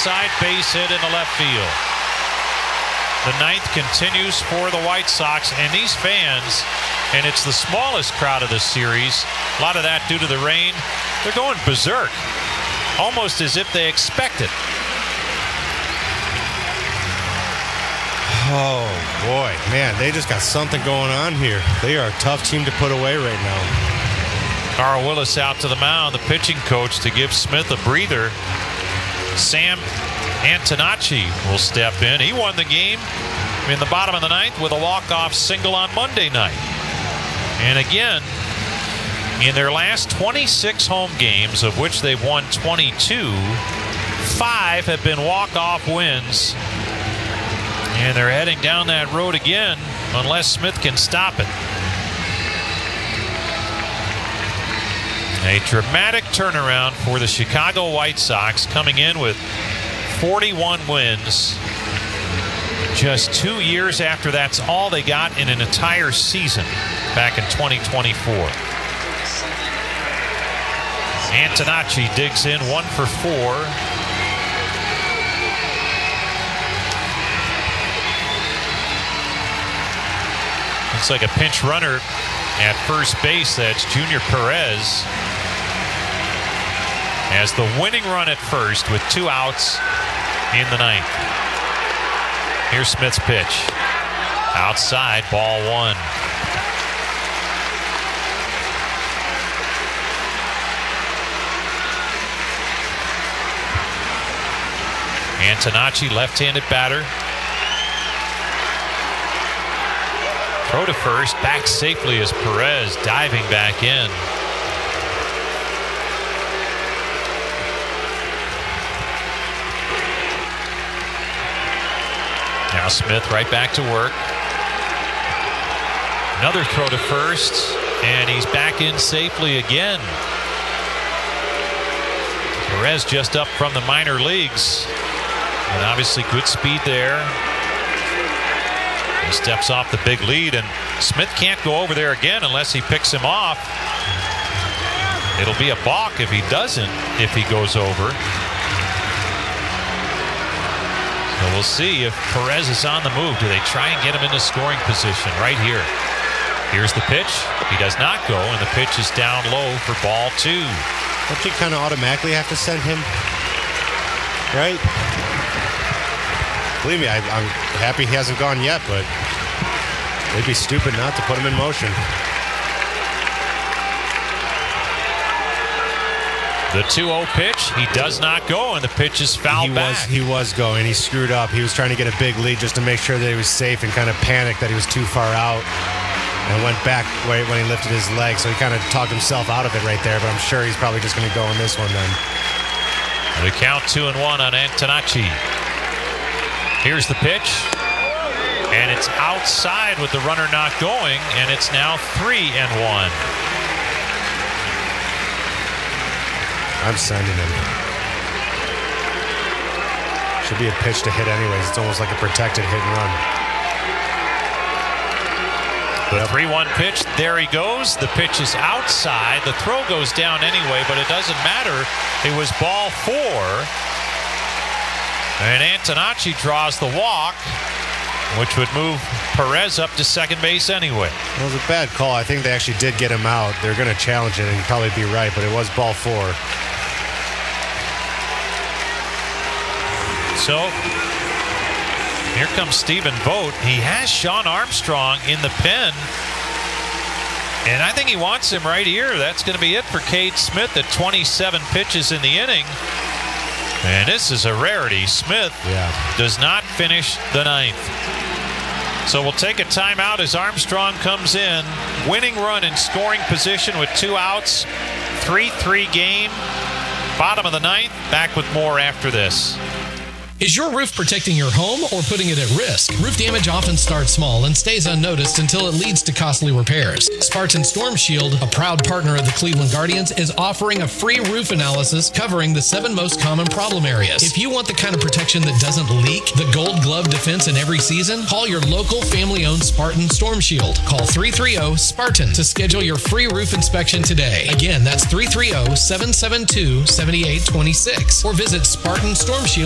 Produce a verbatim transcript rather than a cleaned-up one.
side base hit into left field. The ninth continues for the White Sox, and these fans, and it's the smallest crowd of the series, a lot of that due to the rain, they're going berserk, almost as if they expect it. Oh, boy. Man, they just got something going on here. They are a tough team to put away right now. Carl Willis out to the mound, the pitching coach, to give Smith a breather. Sam Antonacci will step in. He won the game in the bottom of the ninth with a walk-off single on Monday night. And again, in their last twenty-six home games, of which they've won twenty-two, five have been walk-off wins. And they're heading down that road again unless Smith can stop it. A dramatic turnaround for the Chicago White Sox, coming in with forty-one wins. Just two years after that's all they got in an entire season back in twenty twenty-four. Antonacci digs in one for four. Looks like a pinch runner at first base. That's Junior Perez. Has the winning run at first with two outs in the ninth. Here's Smith's pitch. Outside, ball one. Antonacci, left-handed batter. Throw to first, back safely as Perez diving back in. Now Smith right back to work. Another throw to first, and he's back in safely again. Perez just up from the minor leagues, and obviously good speed there. He steps off the big lead, and Smith can't go over there again unless he picks him off. It'll be a balk if he doesn't, if he goes over. So we'll see if Perez is on the move. Do they try and get him into scoring position right here? Here's the pitch. He does not go, and the pitch is down low for ball two. Don't you kind of automatically have to send him? Right? Believe me, I, I'm happy he hasn't gone yet, but they'd be stupid not to put him in motion. The two oh pitch, he does not go, and the pitch is fouled he back. Was, he was going. He screwed up. He was trying to get a big lead just to make sure that he was safe, and kind of panicked that he was too far out and went back when he lifted his leg. So he kind of talked himself out of it right there, but I'm sure he's probably just going to go on this one then. We count two and one on Antonacci. Here's the pitch, and it's outside with the runner not going, and it's now three and one. I'm sending him. Should be a pitch to hit anyways. It's almost like a protected hit and run. The three one pitch, there he goes. The pitch is outside. The throw goes down anyway, but it doesn't matter. It was ball four. And Antonacci draws the walk, which would move Perez up to second base anyway. It was a bad call. I think they actually did get him out. They're going to challenge it, and you'd probably be right, but it was ball four. So, here comes Stephen Vogt. He has Sean Armstrong in the pen, and I think he wants him right here. That's going to be it for Cade Smith at twenty-seven pitches in the inning. And this is a rarity. Smith yeah. does not finish the ninth. So we'll take a timeout as Armstrong comes in. Winning run in scoring position with two outs. three three game. Bottom of the ninth. Back with more after this. Is your roof protecting your home or putting it at risk? Roof damage often starts small and stays unnoticed until it leads to costly repairs. Spartan Storm Shield, a proud partner of the Cleveland Guardians, is offering a free roof analysis covering the seven most common problem areas. If you want the kind of protection that doesn't leak, the gold glove defense in every season, call your local family-owned Spartan Storm Shield. Call three three zero SPARTAN to schedule your free roof inspection today. Again, that's three three zero, seven seven two, seven eight two six or visit Spartan Storm Shield.